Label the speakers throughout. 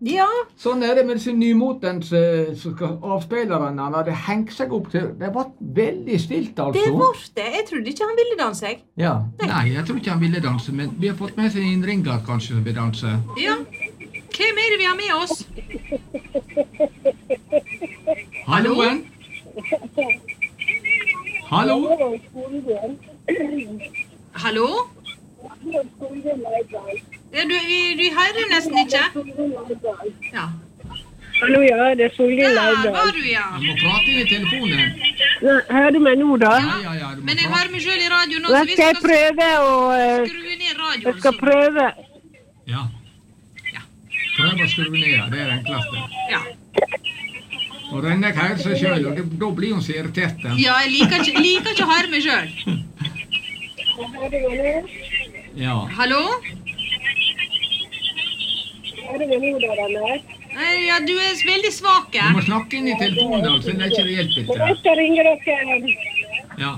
Speaker 1: Ja.
Speaker 2: Sånn det med disse nymotens avspillerne. Han hadde hengt seg opp til. Det var veldig stilt, altså.
Speaker 1: Det var det. Jeg trodde ikke han ville danse, jeg.
Speaker 2: Ja.
Speaker 3: Nei, jeg tror ikke han ville danse, men vi har fått med seg en ringer kanskje som vil danse.
Speaker 1: Ja. Hvem det vi har med oss?
Speaker 3: Halloen? Hallo?
Speaker 1: Hallo? Ja, du hører nesten ikke. Ja.
Speaker 4: Hallo, ja, det Solgren
Speaker 1: Der
Speaker 4: Leivdal.
Speaker 1: var du, ja.
Speaker 3: Du må prate inn i telefonen.
Speaker 4: Hører du meg nå, da?
Speaker 3: Ja, du må
Speaker 1: Men jeg
Speaker 3: prate.
Speaker 1: hører meg selv i radio nå,
Speaker 4: Da
Speaker 1: så vi
Speaker 4: skal jeg
Speaker 1: skal
Speaker 4: prøve å
Speaker 1: skru ned radioen.
Speaker 4: Jeg skal prøve.
Speaker 3: Ja. Prøv å skru ned, det er det enkleste.
Speaker 1: Ja.
Speaker 3: Og Rennek hører seg selv, og da blir hun så irritert.
Speaker 1: Ja, jeg liker ikke å høre meg selv.
Speaker 3: Ja.
Speaker 1: Hallo?
Speaker 4: Hører du nå, da, Rennek?
Speaker 1: Ja, du er veldig svak.
Speaker 3: Du må snakke inn i telefonen, altså, det er ikke det hjelper
Speaker 4: Jeg
Speaker 3: ikke.
Speaker 4: skal ringe dere.
Speaker 3: Ja.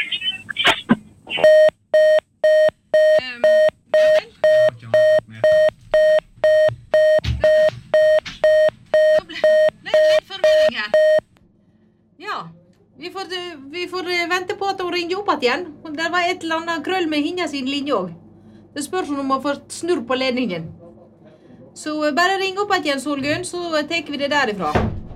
Speaker 1: Da ble det litt forvirring her. Ja, vi får vente på at hun ringer opp igjen. Det var et eller annet krøll med hinna sin linje også. Det spørs om hun må få snurr på ledningen. Så bare ring opp igjen, Solgunn, så tar vi det derifra.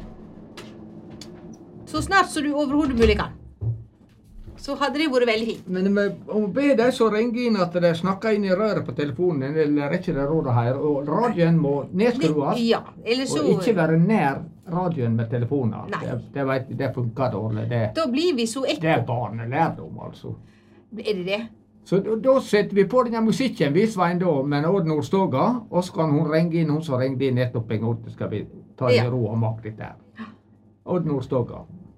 Speaker 1: Så snart så du overhodet mulig kan. Så hadde det vært veldig fint.
Speaker 2: Men om be de som ringer inn at de snakker inn i røret på telefonen, eller er ikke det råd å høre, og radioen må nedskrues,
Speaker 1: Ja, eller så...
Speaker 2: og ikke være nær radioen med telefoner.
Speaker 1: Nei.
Speaker 2: Det funker dårlig.
Speaker 1: Da blir vi så
Speaker 2: Det er barnelærdom, altså.
Speaker 1: Er det det?
Speaker 2: Så da setter vi på denne musikken, vi Svein da, med Odd Nordstoga, og så kan hun ringe inn, hun som ringte inn nettopp en gang, skal vi ta det i ro og makt litt der. Odd Nordstoga.